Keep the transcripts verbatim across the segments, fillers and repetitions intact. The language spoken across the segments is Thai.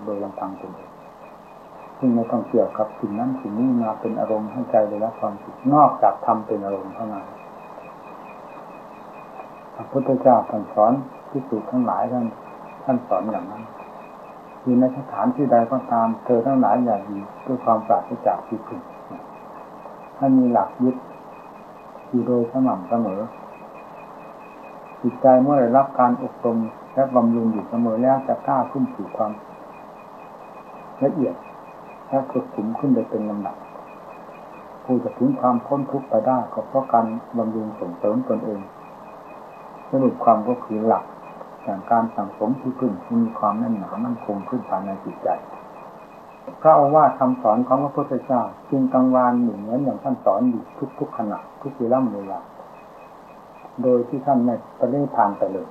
โดยลำพังตนเองซึ่งไม่ต้องเกี่ยวกับสิ่งนั้นสิ่งนี้มาเป็นอารมณ์ให้ใจได้รับความสุขนอกจากทำเป็นอารมณ์เท่านั้นพระพุทธเจ้าท่านสอนภิกษุทั้งหลายท่านท่านสอนอย่างนั้นอยู่ในสถานที่ใดก็ตามเธอทั้งหลายอย่าอยู่ด้วยความปราศจากที่พึ่งให้มีหลักยึดอยู่โดยสม่ำเสมอจิตใจเมื่อได้รับการอบรมและบำรุงอยู่เสมอแล้วจะกล้าขึ้นสู่ความละเอียดและสุขุมขึ้นโดยเป็นลำดับผู้จะถึงความพ้นทุกข์ไปได้ก็เพราะการบำรุงส่งเสริมตนเองสรุปความก็คือหลักอย่างการสั่งสมที่พึ่งที่มีความแน่นหนามั่นคงขึ้นภายในจิตใจพระโอวาทคำสอนของพระพุทธเจ้าจึงกังวานอยู่เหมือนอย่างท่านสอนอยู่ทุกๆขณะทุกเวลาเวลาโดยที่ท่านไม่ปฏิพานไปเลย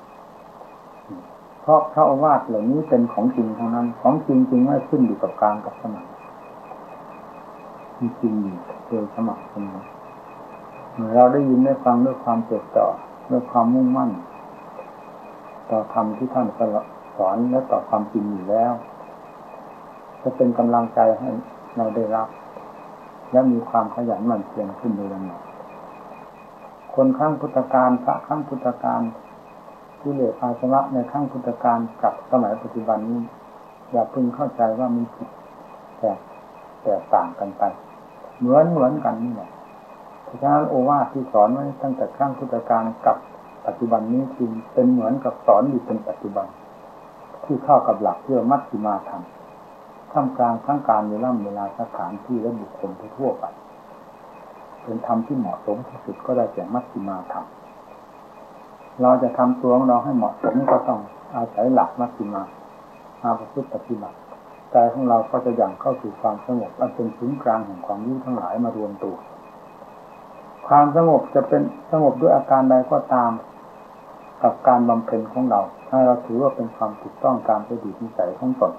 เพราะพระโอวาทเหล่านี้เป็นของจริงเท่านั้นของจริงจริงไม่ขึ้นอยู่กับการกับสมัยมีจริงอยู่โดยสมัครเสมอเราได้ยินได้ฟังด้วยความจดจ่อด้วยความมุ่งมั่นต่อธรรมที่ท่านสอนและต่อความจริงอยู่แล้วจะเป็นกำลังใจให้เราได้รับและมีความขยันหมั่นเพียรขึ้นโดยลำดับคนข้างพุทธการพระข้างพุทธการที่เหลืออาสวะในข้างพุทธการกับสมัยปัจจุบันนี้อย่าพึงเข้าใจว่ามีผิดแต่แตกต่างกันไปเหมือนเหมือนกันนี่แหละเพราะฉะนั้นโอวาทที่สอนไว้ตั้งแต่ข้างพุทธการกับปัจจุบันนี้จึงเป็นเหมือนกับสอนอยู่เป็นปัจจุบันที่เข้ากับหลักเพื่อมัชฌิมาธรรมท่ามกลางทั้งการเวลาเวลาสถานที่และบุคคลทั่วไปเป็นธรรมที่เหมาะสมที่สุดก็ได้แก่มัชฌิมาธรรมเราจะทำตัวของเราให้เหมาะสมก็ต้องอาศัยหลักมัชฌิมามาประพฤติปฏิบัติใจของเราก็จะยังเข้าสู่ความสงบอันเป็นศูนย์กลางแห่งความรู้ทั้งหลายมารวมตัวความสงบจะเป็นสงบด้วยอาการใดก็ตามกับการบำเพ็ญของเราให้เราถือว่าเป็นความถูกต้องตามประดิษฐ์นิสัยของตน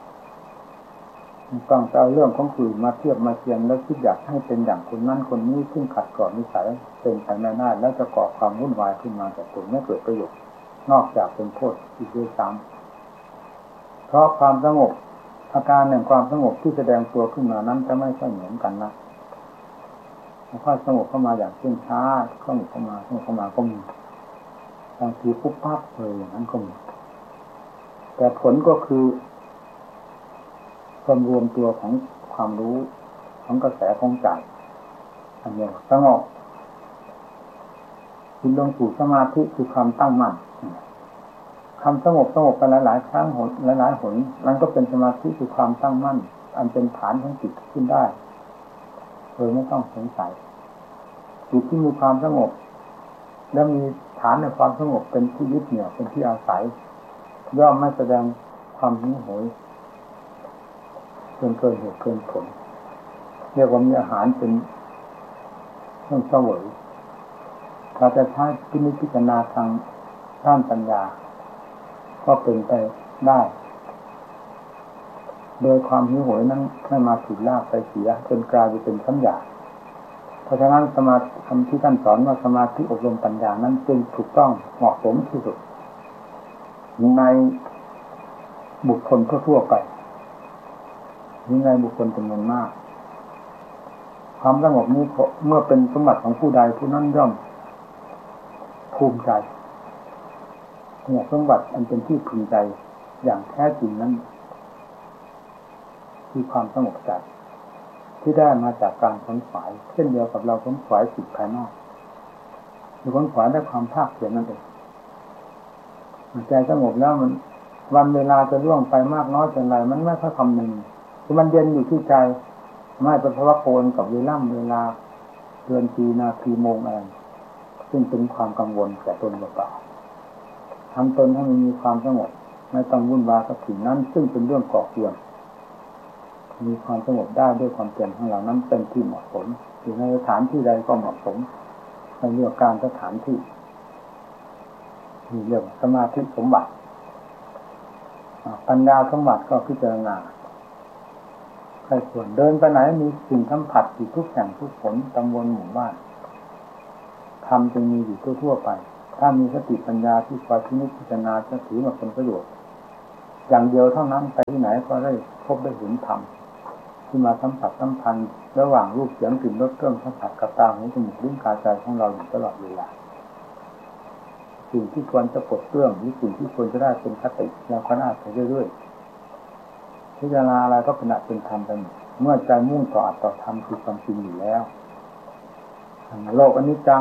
ต้องจะเอาเรื่องของอื่นมาเทียบมาเทียมแล้วคิดอยากให้เป็นอย่างคนนั้นคนนี้ซึ่งขัดก่อนนิสัยเป็นไปไม่ได้แล้วจะก่อความวุ่นวายขึ้นมาแต่ตนไม่เกิดประโยชน์นอกจากเป็นโทษอีกด้วยซ้ำเพราะความสงบอาการแห่งความสงบที่แสดงตัวขึ้นมานั้นจะไม่ค่อยเหมือนกันนะค่อยสงบเข้ามาอย่างเช่นช้าเข้าหนุเข้ามาเข้าเข้ามาก็มีบางทีปุ๊บปั๊บเลยอย่างนั้นก็มีแต่ผลก็คือความรวมตัวของความรู้ของกระแสของใจอันนี้สงบจิตลงสู่สมาธิคือความตั้งมั่นคำสงบสงบกันหลายๆครั้งหนหลายๆหนมันก็เป็นสมาธิคือความตั้งมั่นอันเป็นฐานของจิตขึ้นได้โดยไม่ต้องสงสัยจิตที่มีความสงบและมีฐานในความสงบเป็นที่ยึดเหนี่ยวเป็นที่อาศัยย่อมไม่แสดงความหิวโหยเกินเกินเหตุเกินผลเรียกว่ามีอาหารเป็นเครื่องเสวยถ้าจะใช้พินิจพิจารณาทางด้านปัญญาก็เป็นไปได้โดยความหิวโหยนั้นไม่มาถูกลากไปเสียจนกลายเป็นสัญญาเพราะฉะนั้นสมาธิคำที่ท่านสอนว่าสมาธิอบรมปัญญานั้นจึงถูกต้องเหมาะสมที่สุดในบุคคลทั่วๆไปนี่ในบุคคลจำนวนมากความสงบนี้เมื่อเป็นสมบัติของผู้ใดผู้นั้นย่อมภูมิใจเนี่ยสมบัติอันเป็นที่พึงใจอย่างแท้จริงนั้นคือความสงบใจที่ได้มาจากการขนขวายเช่นเดียวกับเราขนขวายจิตภายนอกหรือขนขวายได้ความภาคเพียรนั่นเองใจสงบแล้วมันวันเวลาจะล่วงไปมากน้อยเป็นไรมันไม่ค่อยคำนึงคือมันเย็นอยู่ที่ใจไม่เป็นภาวะโกนกับเวลาเวลาเดือนปีนาทีโมงอะไรซึ่งเป็นความกังวลแก่ตนเปล่าทำตนให้มันมีความสงบไม่ต้องวุ่นวายกับสิ่งนั้นซึ่งเป็นเรื่องก่อกวนมีความสงบได้ด้วยความเพียรของเรานั้นเป็นที่เหมาะสมอยู่ในสถานที่ใดก็เหมาะสมในเรื่องการสถานที่มีเรื่องสมาธิสมบัติปัญญาสมบัติก็พิจารณาใครส่วนเดินไปไหนมีสิ่งสัมผัสอยู่ทุกแห่งทุกผลตำบลหมู่บ้านธรรมจึงมีอยู่ทั่วๆไปถ้ามีสติปัญญาที่คอยพินิจพิจารณาจะถือมาเป็นประโยชน์อย่างเดียวเท่านั้นไปที่ไหนก็ได้พบได้เห็นธรรมที่มาสัมผัสสัมพันธ์ระหว่างรูปเสียงกลิ่นรสเครื่องสัมผัสกับตาหูจมูกลิ้นกายใจของเราอยู่ตลอดเวลาสิ่งที่ควรจะปลดเปลื้องหรือสิ่งที่ควรจะได้เป็นคติแล้วก็น่าไปเรื่อยๆพิจารณาอะไรก็เป็นอัตเป็นธรรมไปเมื่อใจมุ่งต่ออัตต่อธรรมคือความจริงอยู่แล้วโลกอนิจจัง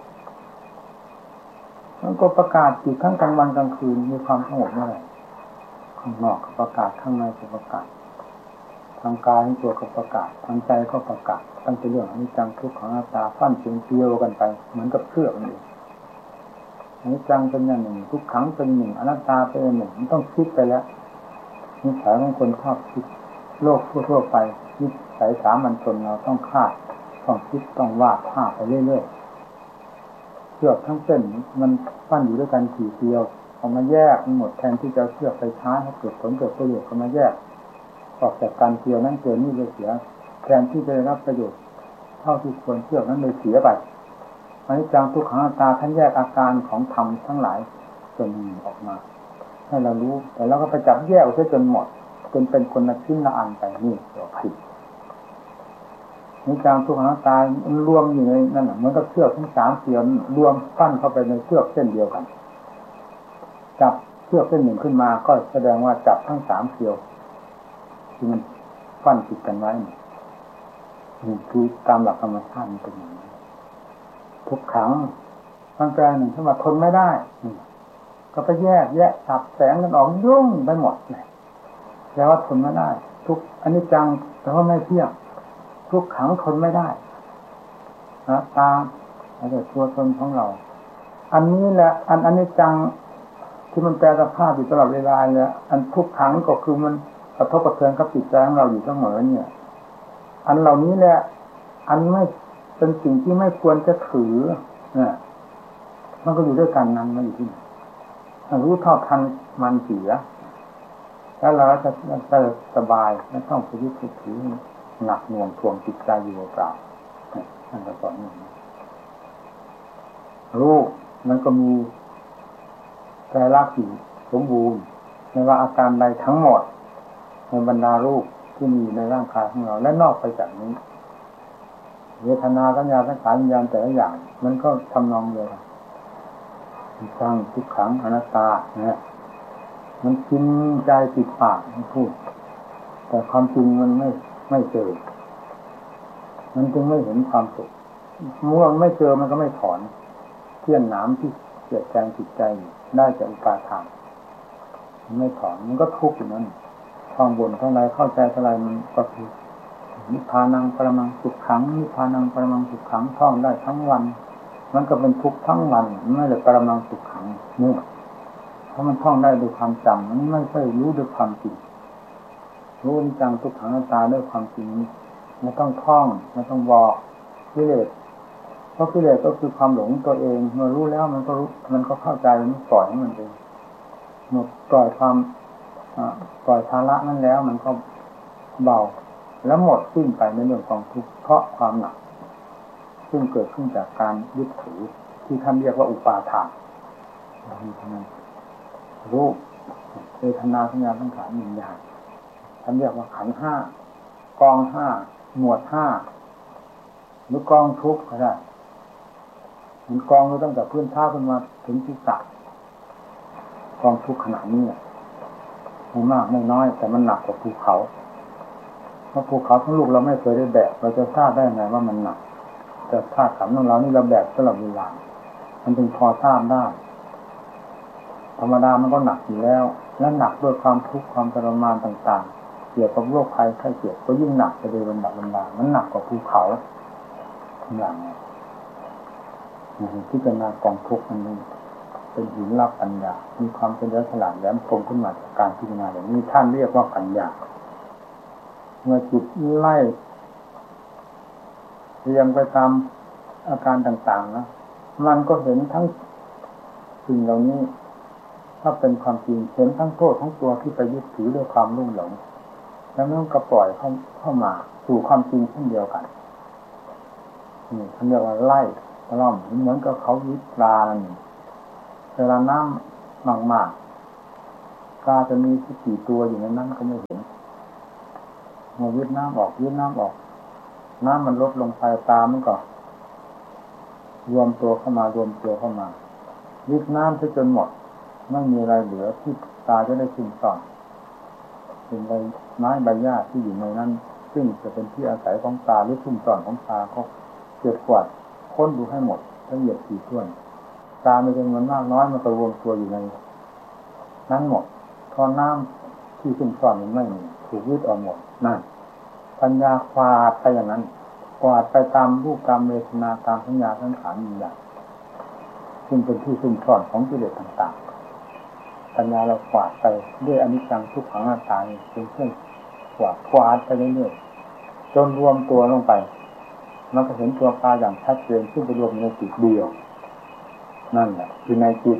มันก็ประกาศอยู่ทั้งกลางวันกลางคืนมีความสงบเมื่อไหร่ข้างนอกก็ประกาศข้างในก็ประกาศทางกายทั้งตัวก็ประกาศทางใจก็ประกาศตั้งแต่เรื่องอนิจจังทุกขังอนัตตาฟั่นเชียงเตียวกันไปเหมือนกับเชือกนี่อนิจจังเป็นอย่างหนึ่งทุกขังเป็นหนึ่งอนัตตาเป็นหนึ่งมันต้องคิดไปแล้วนิสัยของคนชอบคิดโลกทั่วๆไปนิสัยสามัญชนเราต้องคาดต้องคิดต้องวาดภาพไปเรื่อยๆเชือกทั้งเส้นมันปั้นอยู่ด้วยกันทีเดียวเอามาแยกหมดแทนที่จะเชือกไปใช้ให้เกิดผลเกิดประโยชน์ก็มาแยกออกจากการเกี่ยวนั้นเกี่ยวนี่เลยเสียแทนที่จะได้รับประโยชน์เท่าที่ควรเชือกนั้นเลยเสียไปอนิจจังทุกขังอนัตตาท่านแยกอาการของธรรมทั้งหลายจนออกมาให้เรารู้แต่เราก็ไปจับแยกเอาจนหมดจนเป็นคนละชิ้นละอันไปนี่ตัวผิดอนิจจังทุกขังอนัตตารวมอยู่ในนั่นเหมือนกับเชือกทั้งสามเสียนรวมปั้นเข้าไปในเชือกเส้นเดียวกันจับเชือกเส้นหนึ่งขึ้นมาก็แสดงว่าจับทั้งสามเสียวที่มันฟันติดกันไว้นี่คือตามหลักธรรมชาติมันเป็นอย่างนี้ทุกขังมันแปลหนึ่งที่ว่าทนไม่ได้ก็ไปแยกแยะสับแสงกันออกยุ่งไปหมดเลยแล้วว่าทนไม่ได้ทุกอนิจจังแต่ว่าไม่เที่ยงทุกขังทนไม่ได้นะตาอะไรตัวตนของเราอันนี้แหละอันอนิจจังที่มันแปลสภาพอยู่ตลอดเวลาเนี่ยอันทุกขังก็คือมันกระทบกระเทือนกับจิตใจของเราอยู่เสมอเนี่ยอันเหล่านี้แหละอันไม่เป็นสิ่งที่ไม่ควรจะถือเนี่ยมันก็อยู่ด้วยกันนั้นมันอยู่ที่รู้เท่าทันมันเสียแล้วเราจะจะสบายไม่ต้องไปยึดถือหนักหน่วงทวงจิตใจอยู่เปล่าท่านก็สอนอย่างนี้รู้มันก็มีใจรักอยู่สมบูรณ์ไม่ว่าอาการใดทั้งหมดในบรรดารูปที่มีในร่างกายของเราและนอกไปจากนี้เวทนาสัญญาสังขารวิญญาณแต่ละอย่างมันก็ทำนองเดียวกันทั้งทุกขังอนัตตาเนี่ยมันกินใจติดปากมันพูดแต่ความจริงมันไม่ไม่เจอมันจึงไม่เห็นความสุขเมื่อไม่เจอมันก็ไม่ถอนเที่ยนน้ำที่เกิดแรงจิตใจได้จากอุปาทานมันไม่ถอนมันก็ทุกข์อยู่นั้นท่องบนเท่าไรเข้าใจเท่าไรมันก็คือนิพพานังปรมังสุขขังนิพพานังปรมังสุขขังท่องได้ทั้งวันมันก็เป็นทุกข์ทั้งวันไม่เลยปรมังสุขขังนี่ถ้ามันท่องได้ด้วยความจำมันไม่ใช่รู้ด้วยความจริงรู้อนิจจังทุกขังอนัตตาด้วยความจริงไม่ต้องท่องไม่ต้องบอกกิเลสเพราะกิเลสก็คือความหลงตัวเองเมื่อรู้แล้วมันก็รู้มันก็เข้าใจมันปล่อยให้มันเองหมดปล่อยความปล่อยภาระนั้นแล้วมันก็เบาแล้วหมดสิ้นไปในเรื่องของทุกข์เพราะความหนักซึ่งเกิดขึ้นจากการยึดถือที่ท่านเรียกว่าอุปาทานรูปเวทนาสัญญาสังขารวิญญาณท่านเรียกว่าขันธ์ห้ากองห้าหมวดห้าหรือกองทุกข์ก็ได้มันกองอยู่ตั้งแต่พื้นเท้าขึ้นมาถึงศีรษะกองทุกข์ขนาดนี้ไม่มากไม่น้อยแต่มันหนักกว่าภูเขาเพราะภูเขาทั้งลูกเราไม่เคยได้แบกเราจะทราบได้ไงว่ามันหนักแต่ธาตุขันธ์ของเรานี่เราแบกตลอดเวลามันจึงพอทราบได้ธรรมดามันก็หนักอยู่แล้วและหนักด้วยความทุกข์ความทรมานต่างๆเกี่ยวกับโรคภัยไข้เจ็บก็ยิ่งหนักไปโดยลำดับลำดามันหนักกว่าภูเขาทั้งหลังที่เป็นนากองทุกข์มันนี่เป็นหินรับปัญญามีความเป็นเรื่องฉลาดแหลมคมขึ้นมาจากการพิจารณาอย่างนี้ท่านเรียกว่าปัญญาเมื่อจิตไล่เรียงไปตามอาการต่างๆนะมันก็เห็นทั้งสิ่งเหล่านี้ถ้าเป็นความจริงเห็นทั้งโทษทั้งตัวที่ไปยึดถือด้วยความรุ่มหลงแล้วมันก็ปล่อยเข้าเข้ามาสู่ความจริงเช่นเดียวกันนี่ท่านเรียกว่าไล่ตล่อมเหมือนกับเขายึดปลาเวลาน้ำมากๆปลาจะมีกี่ตัวอยู่ในนั้นก็ไม่เห็นเมื่อยืดน้ำออกยืดน้ำออกน้ำมันลดลงไปปลามันก็รวมตัวเข้ามารวมตัวเข้ามายืดน้ำจนหมดไม่มีอะไรเหลือที่ปลาจะได้ซึมซ่อนเป็นใบไม้ใบหญ้าที่อยู่ในนั้นซึ่งจะเป็นที่อาศัยของปลาหรือซุ่มซ่อนของปลาเขาเกิดกวาดค้นดูให้หมดละเอียดถี่ถ้วนปลามีจำนวนมากน้อยมันก็รวมตัวอยู่ในนั้นหมดพอน้ำที่ซุ่มซ่อนมันไม่มีถูกยืดออกหมดนั่นปัญญาควาดไปอย่างนั้นกวาดไปตามรูปตามเวทนาตามสัญญาสังขารมีอย่างซึ่งเป็นที่ซุ่มซ่อนของกิเลสต่างๆปัญญาเรากวาดไปด้วยอนิจจังทุกขังอนัตตาเป็นเครื่องกวาดกวาดไปเรื่อยๆจนรวมตัวลงไปมันก็เห็นตัวปลาอย่างชัดเจนซึ่งไปรวมในจิตเดียวนั่นแหละคือในจิต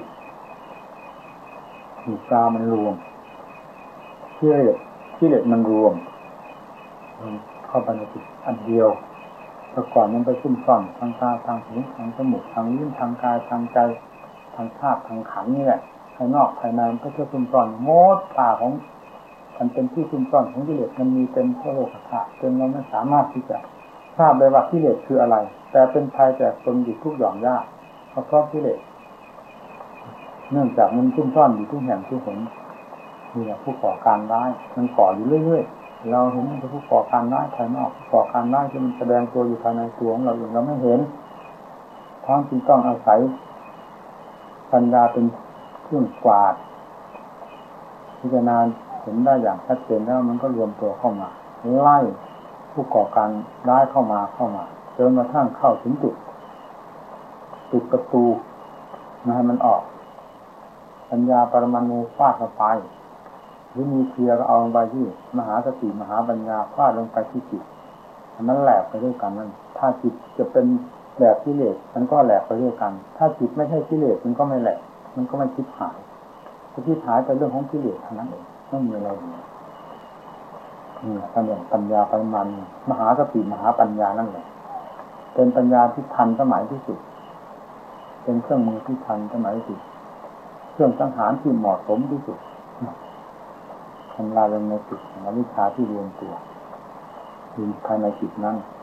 มีปลามันรวมกิเลสกิเลสมันรวมเข้าไปในจิตอันเดียวแต่ก่อนมันไปซุ่มซ่อนทางตาทางหูทางจมูกทางลิ้นทางกายทางใจทางธาตุทางขันธ์นี่แหละภายนอกภายในมันก็เชื่อซุ่มซ่อนโมดป่าของมันเป็นที่ซุ่มซ่อนของกิเลสมันมีเป็นทั่วโลกธาตุจนเราไม่สามารถที่จะทราบได้ว่ากิเลสคืออะไรแต่เป็นภัยแก่ตนอยู่ทุกหย่อมย่าเพราะเพราะกิเลสเนื่องจากมันซุ่มซ่อนอยู่ทุกแห่งทุกหนนี่แหละผู้ก่อการร้ายมันก่ออยู่เรื่อยๆเราเห็นมันเป็นผู้ก่อการร้ายภายนอกก่อการร้ายที่มันแสดงตัวอยู่ภายในตัวของเราเองเราไม่เห็นท้องจึงต้องอาศัยปัญญาเป็นเครื่องกวาดพิจารณาเห็นได้อย่างชัดเจนแล้วมันก็รวมตัวเข้ามาไล่ผู้ก่อการร้ายเข้ามาเข้ามาจนกระทั่งเข้าถึงจุดปิดประตูไม่ให้มันออกปัญญาปรมาณูฟาดเข้าไปหรือมีเคลียร์ก็เอาลงไปที่มหาสติมหาปัญญาฟาดลงไปที่จิตมันแหลกไปด้วยกันนั่นถ้าจิตจะเป็นแบบกิเลสมันก็แหลกไปด้วยกันถ้าจิตไม่ใช่กิเลสมันก็ไม่แหลกมันก็ไม่คิดหายคิดหายเป็นเรื่องของกิเลสเท่านั้นเองไม่มีอะไรเลยนี่แหละปัญญาปรมาณูมหาสติมหาปัญญานั่นแหละเป็นปัญญาที่ทันสมัยที่สุดเป็นเครื่องมือที่ทันสมัยที่สุดเครื่องสังหารที่เหมาะสมที่สุดทำลายลงในจิตของวิชาที่รวมตัวอยู่ภายในจิตนั้น